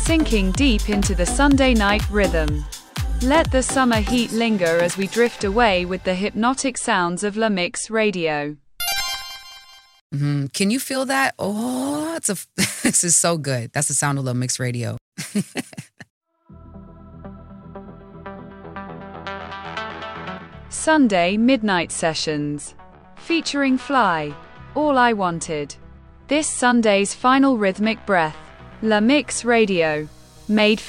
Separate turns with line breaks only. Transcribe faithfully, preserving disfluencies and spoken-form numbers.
sinking deep into the Sunday night rhythm. Let the summer heat linger as we drift away with the hypnotic sounds of La Mix Radio.
Mm-hmm. Can you feel that? Oh, it's a, this is so good. That's the sound of La Mix Radio.
Sunday Midnight Sessions. Featuring Fly, All I Wanted. This Sunday's final rhythmic breath. La Mix Radio. Made